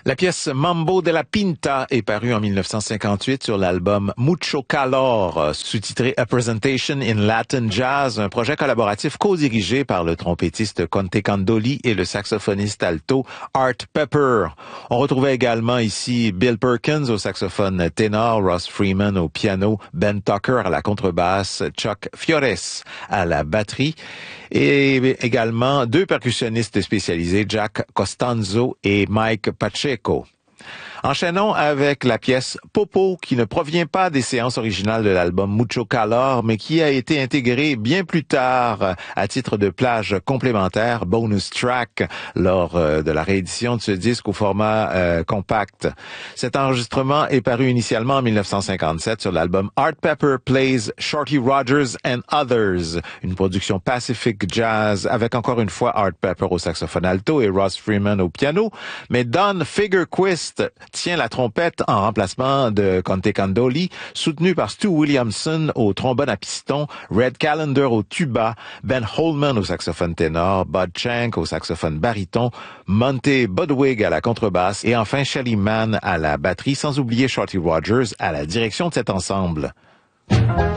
La pièce Mambo de la Pinta est parue en 1958 sur l'album Mucho Calor, sous-titré A Presentation in Latin Jazz, un projet collaboratif co-dirigé par le trompettiste Conte Candoli et le saxophoniste alto Art Pepper. On retrouvait également ici Bill Perkins au saxophone ténor, Ross Freeman au piano, Ben Tucker à la contrebasse, Chuck Fiores à la batterie et également deux percussionnistes spécialisés, Jack Costanzo et Mike Pacheco. Enchaînons avec la pièce Popo, qui ne provient pas des séances originales de l'album Mucho Calor, mais qui a été intégrée bien plus tard à titre de plage complémentaire, bonus track, lors de la réédition de ce disque au format compact. Cet enregistrement est paru initialement en 1957 sur l'album Art Pepper Plays Shorty Rogers and Others, une production Pacific Jazz avec encore une fois Art Pepper au saxophone alto et Ross Freeman au piano, mais Don Fagerquist tient la trompette en remplacement de Conte Candoli, soutenu par Stu Williamson au trombone à piston, Red Callender au tuba, Ben Holman au saxophone ténor, Bud Shank au saxophone baryton, Monte Budwig à la contrebasse et enfin Shelly Manne à la batterie, sans oublier Shorty Rogers à la direction de cet ensemble.